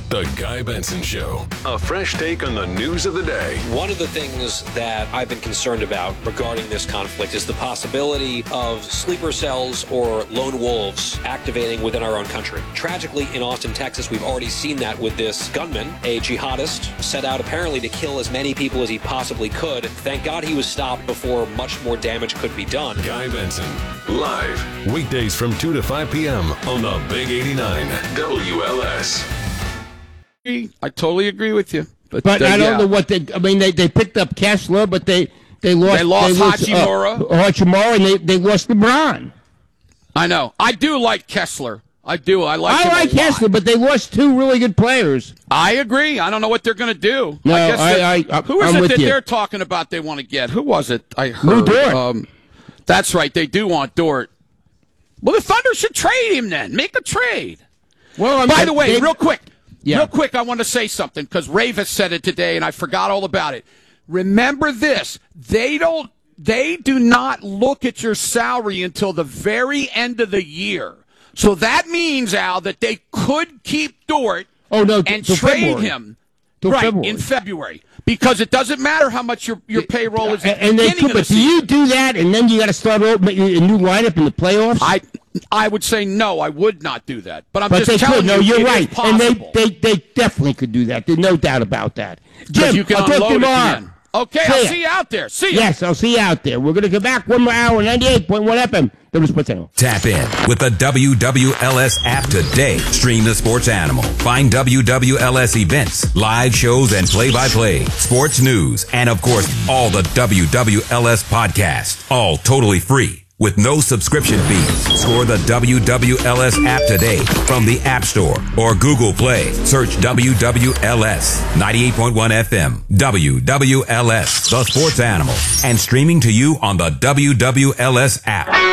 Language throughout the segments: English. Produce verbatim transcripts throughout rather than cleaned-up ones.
The Guy Benson Show. A fresh take on the news of the day. One of the things that I've been concerned about regarding this conflict is the possibility of sleeper cells or lone wolves activating within our own country. Tragically, in Austin, Texas, we've already seen that with this gunman, a jihadist, set out apparently to kill as many people as he possibly could. Thank God he was stopped before much more damage could be done. Guy Benson, live, weekdays from two to five p.m. on the Big eighty-nine W L S. I totally agree with you. But, but uh, I don't yeah. know what they, I mean, they, they picked up Kessler, but they, they lost. They lost they lost, Hachimura. Uh, Hachimura, and they, they lost LeBron. I know. I do like Kessler. I do. I like I him like a lot. Kessler, but they lost two really good players. I agree. I don't know what they're going to do. No, I guess I, I, I, who is I'm it with that you. they're talking about they want to get? Who was it? I heard. Lou Dort. Um, that's right. They do want Dort. Well, the Thunder should trade him then. Make a trade. Well, I'm, By the way, they, real quick. Yeah. Real quick, I want to say something because Ravis said it today, and I forgot all about it. Remember this: they don't, they do not look at your salary until the very end of the year. So that means, Al, that they could keep Dort oh, no, and till trade February. him Till right February. in February because it doesn't matter how much your your payroll is. And, and they beginning could, of the but do you season. do that, and then you got to start over, a new lineup in the playoffs? I I would say no. I would not do that. But I'm But just they telling could. No, you, you're it is right. And they, possible. they, they definitely could do that. There's no doubt about that. Because Jim, you can I'll talk to unload you at the tomorrow. end. Okay, See I'll ya. see you out there. See you. Yes, I'll see you out there. We're going to come back one more hour, ninety-eight point one F M. W Sports Animal. Tap in with the W W L S app today. Stream the Sports Animal. Find W W L S events, live shows, and play-by-play, sports news, and of course, all the W W L S podcasts. All totally free with no subscription fees. Score the W W L S app today from the App Store or Google Play. Search W W L S ninety-eight point one F M. W W L S, the Sports Animal, and streaming to you on the W W L S app.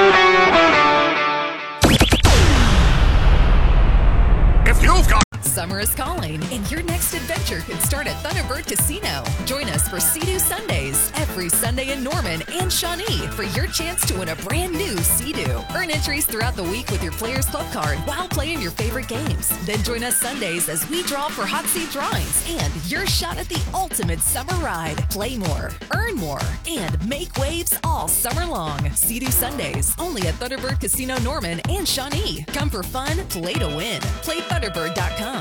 If you've got Summer is calling, and your next adventure could start at Thunderbird Casino. Join us for Sea-Doo Sundays every Sunday in Norman and Shawnee for your chance to win a brand new Sea-Doo. Earn entries throughout the week with your Players Club card while playing your favorite games. Then join us Sundays as we draw for hot seat drawings and your shot at the ultimate summer ride. Play more, earn more, and make waves all summer long. Sea-Doo Sundays only at Thunderbird Casino Norman and Shawnee. Come for fun, play to win. Play Thunderbird dot com.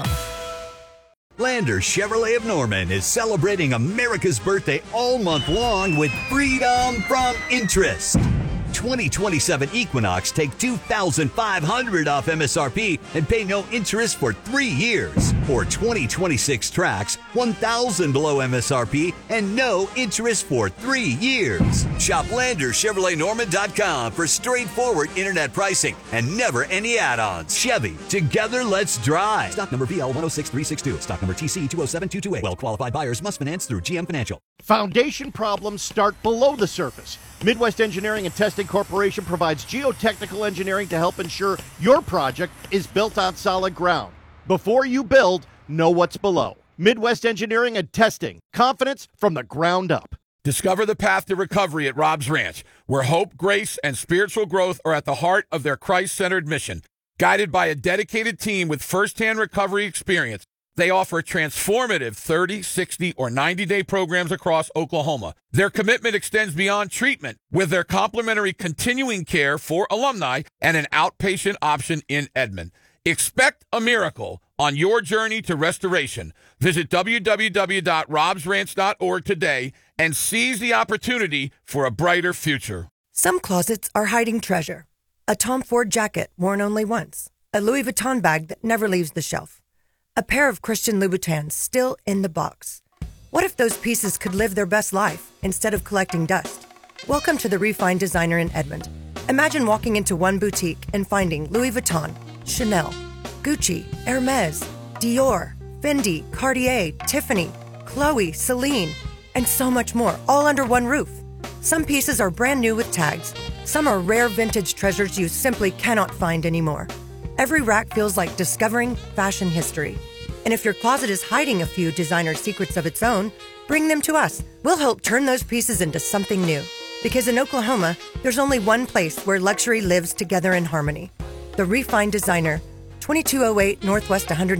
Lander Chevrolet of Norman is celebrating America's birthday all month long with freedom from interest. twenty twenty-seven Equinox take two thousand five hundred dollars off M S R P and pay no interest for three years. Or twenty twenty-six Trax, one thousand dollars below M S R P and no interest for three years. Shop Lander Chevrolet Norman dot com for straightforward internet pricing and never any add-ons. Chevy, together let's drive. Stock number B L one oh six three six two. Stock number T C two oh seven two two eight. Well-qualified buyers must finance through G M Financial. Foundation problems start below the surface. Midwest Engineering and Testing Corporation provides geotechnical engineering to help ensure your project is built on solid ground. Before you build, know what's below. Midwest Engineering and Testing. Confidence from the ground up. Discover the path to recovery at Rob's Ranch, where hope, grace, and spiritual growth are at the heart of their Christ-centered mission. Guided by a dedicated team with firsthand recovery experience, they offer transformative thirty, sixty, or ninety-day programs across Oklahoma. Their commitment extends beyond treatment with their complimentary continuing care for alumni and an outpatient option in Edmond. Expect a miracle on your journey to restoration. Visit w w w dot robs ranch dot org today and seize the opportunity for a brighter future. Some closets are hiding treasure. A Tom Ford jacket worn only once. A Louis Vuitton bag that never leaves the shelf. A pair of Christian Louboutins still in the box. What if those pieces could live their best life instead of collecting dust? Welcome to the Refined Designer in Edmond. Imagine walking into one boutique and finding Louis Vuitton, Chanel, Gucci, Hermes, Dior, Fendi, Cartier, Tiffany, Chloe, Celine, and so much more, all under one roof. Some pieces are brand new with tags. Some are rare vintage treasures you simply cannot find anymore. Every rack feels like discovering fashion history. And if your closet is hiding a few designer secrets of its own, bring them to us. We'll help turn those pieces into something new. Because in Oklahoma, there's only one place where luxury lives together in harmony. The Refined Designer, twenty-two oh eight Northwest one hundred